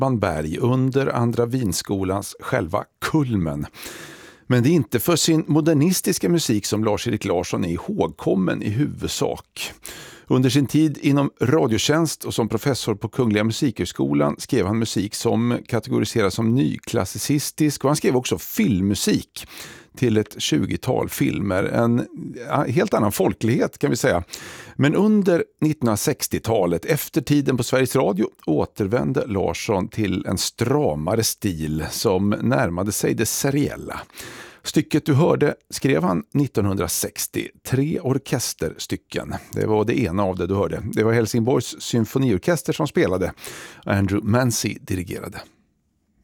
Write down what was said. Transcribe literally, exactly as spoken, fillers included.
Hartman Berg under Andra Wienskolans själva kulmen. Men det är inte för sin modernistiska musik som Lars-Erik Larsson är ihågkommen i huvudsak. Under sin tid inom radiotjänst och som professor på Kungliga Musikhögskolan skrev han musik som kategoriseras som nyklassicistisk, och han skrev också filmmusik till ett tjugotal filmer. En helt annan folklighet kan vi säga. Men under nittonhundrasextiotalet, efter tiden på Sveriges Radio, återvände Larsson till en stramare stil som närmade sig det seriella. Stycket du hörde skrev han nittonhundrasextio, tre orkesterstycken. Det var det ena av det du hörde. Det var Helsingborgs symfoniorkester som spelade. Andrew Mancy dirigerade.